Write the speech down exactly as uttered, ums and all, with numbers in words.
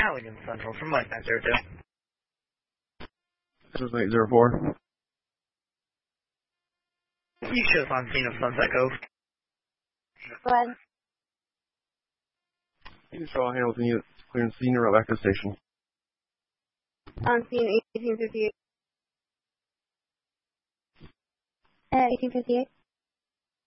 Halligan Central from Mike nine zero two. This is eight zero four. You show us on scene of Sunset Cove. Go ahead. You can show a Hamilton unit clearing senior back to the station. On scene eighteen fifty-eight. Uh, eighteen fifty-eight.